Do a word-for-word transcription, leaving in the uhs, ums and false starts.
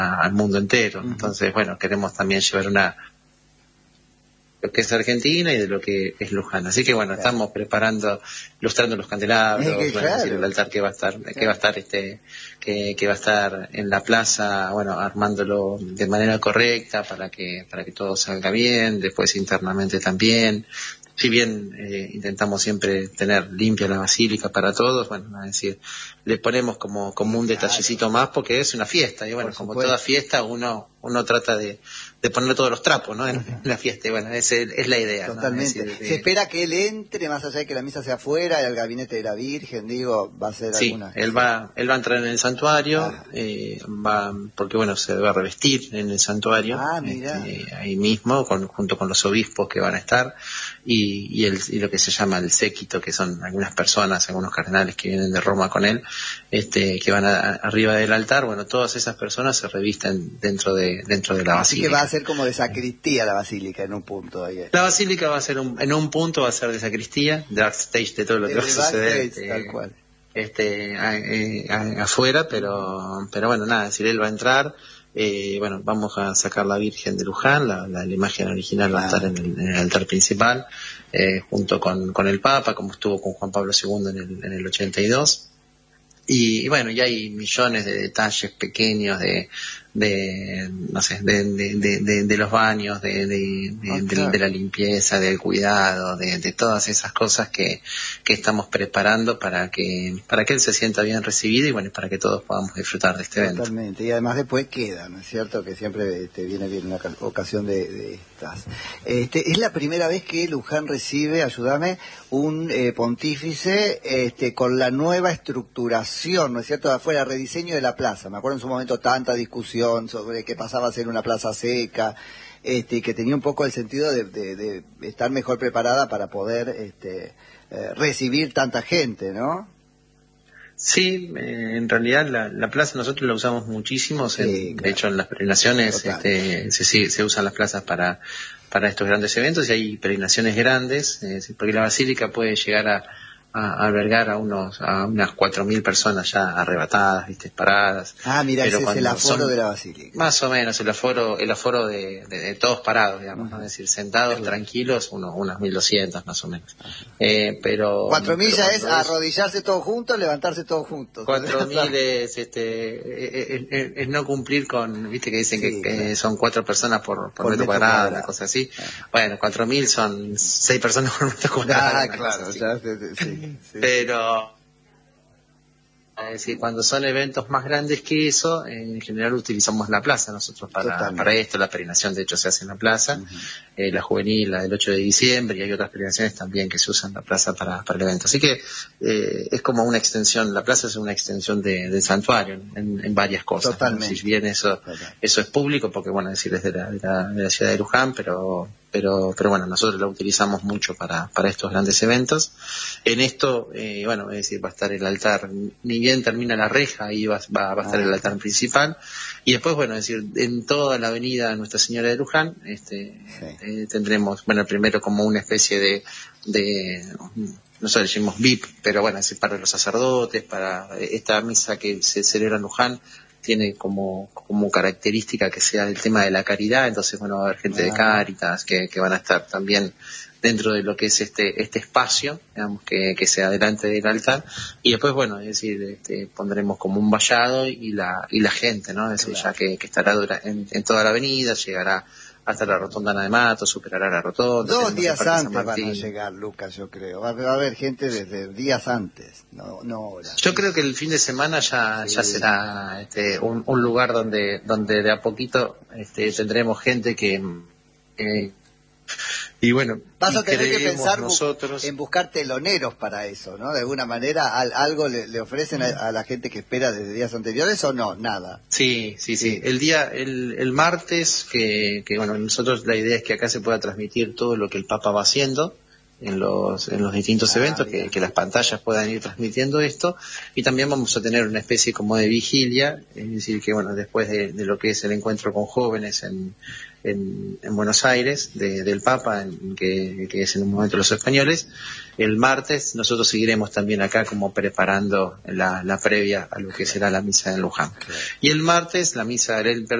al mundo entero. Uh-huh. Entonces, bueno, queremos también llevar una lo que es Argentina y de lo que es Luján. Así que bueno, claro, estamos preparando, ilustrando los candelabros, es que, bueno, claro, decir, el altar que va a estar, claro, que va a estar este, que, que va a estar en la plaza, bueno, armándolo de manera correcta para que, para que todo salga bien, después internamente también. Si bien eh, intentamos siempre tener limpia la basílica para todos, bueno, es decir, le ponemos como, como un detallecito más porque es una fiesta, y bueno, como toda fiesta uno, uno trata de, de poner todos los trapos, ¿no? En, en la fiesta, y bueno, esa es, es la idea. Totalmente. ¿No? Es decir, se eh, espera que él entre, más allá de que la misa sea afuera, el gabinete de la Virgen, digo, va a ser sí, alguna... él va, él va a entrar en el santuario, ah. eh, va, porque bueno, se va a revestir en el santuario, ah, mira. Este, ahí mismo, con, junto con los obispos que van a estar, y, y, el, y lo que se llama el séquito, que son algunas personas, algunos cardenales que vienen de Roma con él, este, que van a, arriba del altar. Bueno, todas esas personas se revisten dentro de dentro de la Así basílica. Que va a ser como de sacristía la basílica en un punto. Ahí. La basílica va a ser un, en un punto va a ser de sacristía, de backstage, de todo lo que va a suceder. Este, tal cual. Este, a, a, a, afuera, pero, pero bueno, nada, es decir, él va a entrar. Eh, bueno, vamos a sacar la Virgen de Luján, la, la, la imagen original va a estar en el, en el altar principal, eh, junto con, con el Papa, como estuvo con Juan Pablo segundo en el, en el ochenta y dos. Y, y bueno, ya hay millones de detalles pequeños de, de no sé, de, de, de, de los baños, de, de, de, okay. de, de la limpieza, del cuidado, de, de todas esas cosas que, que estamos preparando para que, para que él se sienta bien recibido y bueno, para que todos podamos disfrutar de este evento. Totalmente, y además después queda, ¿no es cierto? Que siempre te viene bien una ocasión de, de estas. Este, es la primera vez que Luján recibe, ayúdame, un eh, pontífice este, con la nueva estructuración, ¿no es cierto?, de afuera, rediseño de la plaza. Me acuerdo en su momento tanta discusión sobre qué pasaba a ser una plaza seca, este, que tenía un poco el sentido de, de, de estar mejor preparada para poder este, eh, recibir tanta gente, ¿no? Sí, eh, en realidad la, la plaza nosotros la usamos muchísimo, sí, en, claro. De hecho en las peregrinaciones este, se, se usan las plazas para, para estos grandes eventos y hay peregrinaciones grandes, eh, porque la basílica puede llegar a a albergar a unos a unas cuatro mil personas ya arrebatadas, viste, paradas. Ah, mira, ese es el aforo de la basílica. Más o menos el aforo el aforo de, de, de todos parados, digamos, uh-huh. ¿no? Es decir, sentados, uh-huh. tranquilos, unos unas mil doscientas más o menos. Uh-huh. Eh, pero cuatro mil ya es arrodillarse todos juntos, levantarse todos juntos. Cuatro mil es este es, es, es no cumplir con, viste que dicen sí, que, que claro. son cuatro personas por, por, por metro, metro cuadrado, cuadrado, una cosa así. Uh-huh. Bueno, cuatro mil son seis personas por metro cuadrado. Ah, claro, ya, sí. Sí. Pero es decir, cuando son eventos más grandes que eso, en general utilizamos la plaza nosotros para, para esto. La peregrinación de hecho se hace en la plaza, uh-huh. eh, la juvenil, la del ocho de diciembre, y hay otras peregrinaciones también que se usan en la plaza para, para el evento. Así que eh, es como una extensión, la plaza es una extensión de, del santuario en, en varias cosas. Totalmente. Si bien eso Totalmente. eso es público, porque bueno, es decir, es de la, de la, de la ciudad de Luján, pero pero pero bueno, nosotros la utilizamos mucho para, para estos grandes eventos. En esto, eh, bueno, es decir, va a estar el altar, ni bien termina la reja, ahí va, va, va a estar ah, el altar principal, y después, bueno, es decir, en toda la avenida Nuestra Señora de Luján, este, sí. eh, tendremos, bueno, primero como una especie de, de nosotros decimos V I P, pero bueno, es para los sacerdotes, para esta misa que se celebra en Luján, tiene como, como característica que sea el tema de la caridad, entonces bueno, va a haber gente ah. de Cáritas que, que van a estar también dentro de lo que es este este espacio, digamos, que, que sea delante del altar, y después bueno, es decir, este, pondremos como un vallado y la y la gente, ¿no? Es decir, claro. ya que, que estará dura, en, en toda la avenida, llegará hasta la rotonda de Mato, superará la rotonda. Dos días antes van a llegar, Lucas, yo creo. Va a haber gente desde días antes, no, no horas. Yo creo que el fin de semana ya sí. ya será este, un, un lugar donde donde de a poquito este, tendremos gente que... Eh, y bueno, vas a tener que pensar nosotros... en buscar teloneros para eso, ¿no? De alguna manera, al, algo le, le ofrecen a, a la gente que espera desde días anteriores o no, nada. Sí, sí, sí. sí. El día, el, el martes, que, que bueno, nosotros la idea es que acá se pueda transmitir todo lo que el Papa va haciendo en los en los distintos ah, eventos, que, que las pantallas puedan ir transmitiendo esto, y también vamos a tener una especie como de vigilia, es decir, que bueno, después de, de lo que es el encuentro con jóvenes en En, en Buenos Aires, de, del Papa, en, que, que es en un momento los españoles, el martes nosotros seguiremos también acá como preparando la, la previa a lo que será la misa en Luján. Okay. Y el martes la misa, el